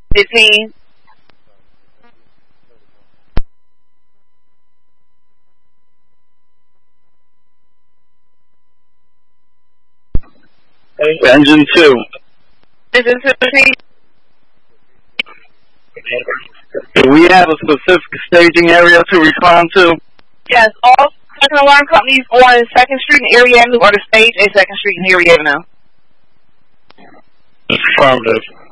15. Engine 2. Engine 15. Do we have a specific staging area to respond to? Yes, all second alarm companies on 2nd Street and Erie Avenue are to stage at 2nd Street and Erie Avenue. Affirmative.